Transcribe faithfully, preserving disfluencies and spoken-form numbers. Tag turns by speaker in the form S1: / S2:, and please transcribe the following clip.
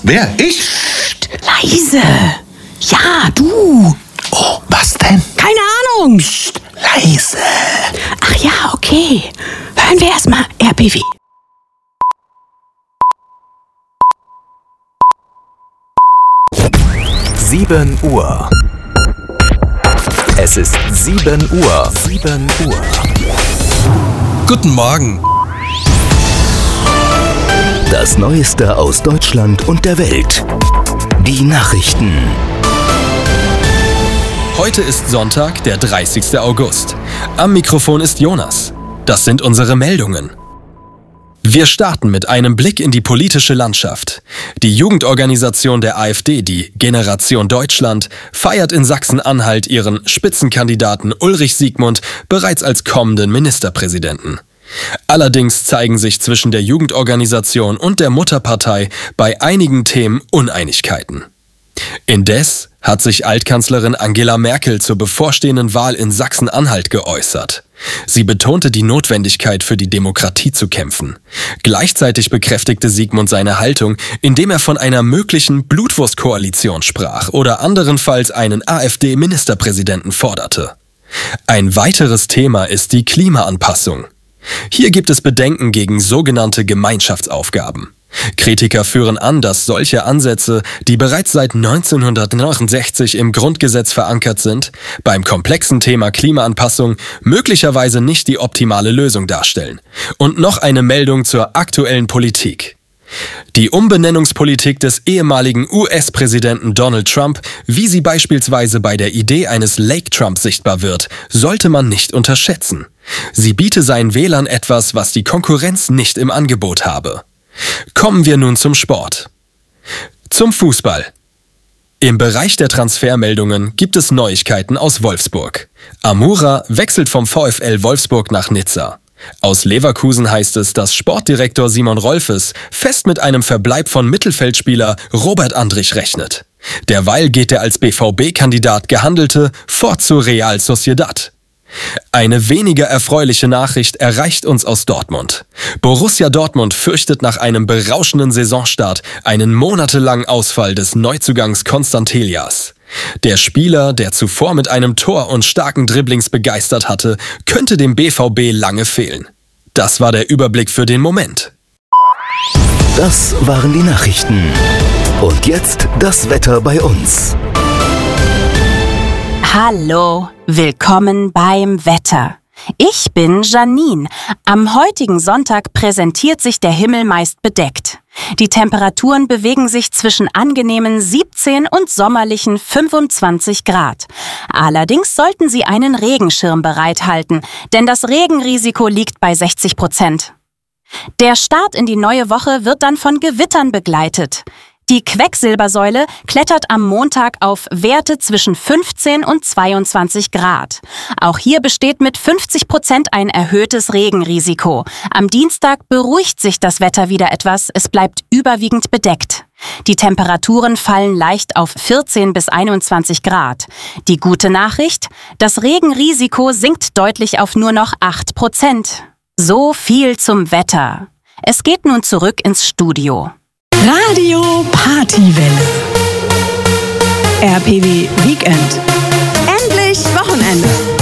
S1: Wer? Ich?
S2: Psst, leise. Ja, du.
S1: Oh, was denn?
S2: Keine Ahnung.
S1: Psst, leise.
S2: Ach ja, okay. Hören wir erstmal R B W.
S3: sieben Uhr. Es ist sieben Uhr. sieben Uhr.
S4: Guten Morgen.
S3: Das Neueste aus Deutschland und der Welt. Die Nachrichten.
S4: Heute ist Sonntag, der dreißigster August. Am Mikrofon ist Jonas. Das sind unsere Meldungen. Wir starten mit einem Blick in die politische Landschaft. Die Jugendorganisation der AfD, die Generation Deutschland, feiert in Sachsen-Anhalt ihren Spitzenkandidaten Ulrich Siegmund bereits als kommenden Ministerpräsidenten. Allerdings zeigen sich zwischen der Jugendorganisation und der Mutterpartei bei einigen Themen Uneinigkeiten. Indes hat sich Altkanzlerin Angela Merkel zur bevorstehenden Wahl in Sachsen-Anhalt geäußert. Sie betonte die Notwendigkeit, für die Demokratie zu kämpfen. Gleichzeitig bekräftigte Siegmund seine Haltung, indem er von einer möglichen Blutwurstkoalition sprach oder anderenfalls einen AfD-Ministerpräsidenten forderte. Ein weiteres Thema ist die Klimaanpassung. Hier gibt es Bedenken gegen sogenannte Gemeinschaftsaufgaben. Kritiker führen an, dass solche Ansätze, die bereits seit neunzehnhundertneunundsechzig im Grundgesetz verankert sind, beim komplexen Thema Klimaanpassung möglicherweise nicht die optimale Lösung darstellen. Und noch eine Meldung zur aktuellen Politik. Die Umbenennungspolitik des ehemaligen U S-Präsidenten Donald Trump, wie sie beispielsweise bei der Idee eines Lake Trump sichtbar wird, sollte man nicht unterschätzen. Sie biete seinen Wählern etwas, was die Konkurrenz nicht im Angebot habe. Kommen wir nun zum Sport. Zum Fußball. Im Bereich der Transfermeldungen gibt es Neuigkeiten aus Wolfsburg. Amura wechselt vom VfL Wolfsburg nach Nizza. Aus Leverkusen heißt es, dass Sportdirektor Simon Rolfes fest mit einem Verbleib von Mittelfeldspieler Robert Andrich rechnet. Derweil geht der als B V B-Kandidat gehandelte fort zu Real Sociedad. Eine weniger erfreuliche Nachricht erreicht uns aus Dortmund. Borussia Dortmund fürchtet nach einem berauschenden Saisonstart einen monatelangen Ausfall des Neuzugangs Constant Elias. Der Spieler, der zuvor mit einem Tor und starken Dribblings begeistert hatte, könnte dem B V B lange fehlen. Das war der Überblick für den Moment.
S3: Das waren die Nachrichten. Und jetzt das Wetter bei uns.
S2: Hallo, willkommen beim Wetter. Ich bin Janine. Am heutigen Sonntag präsentiert sich der Himmel meist bedeckt. Die Temperaturen bewegen sich zwischen angenehmen siebzehn und sommerlichen fünfundzwanzig Grad. Allerdings sollten Sie einen Regenschirm bereithalten, denn das Regenrisiko liegt bei sechzig Prozent. Der Start in die neue Woche wird dann von Gewittern begleitet. Die Quecksilbersäule klettert am Montag auf Werte zwischen fünfzehn und zweiundzwanzig Grad. Auch hier besteht mit fünfzig Prozent ein erhöhtes Regenrisiko. Am Dienstag beruhigt sich das Wetter wieder etwas, es bleibt überwiegend bedeckt. Die Temperaturen fallen leicht auf vierzehn bis einundzwanzig Grad. Die gute Nachricht: Das Regenrisiko sinkt deutlich auf nur noch acht Prozent. So viel zum Wetter. Es geht nun zurück ins Studio.
S5: Radio Partywelle. R P W Weekend. Endlich Wochenende.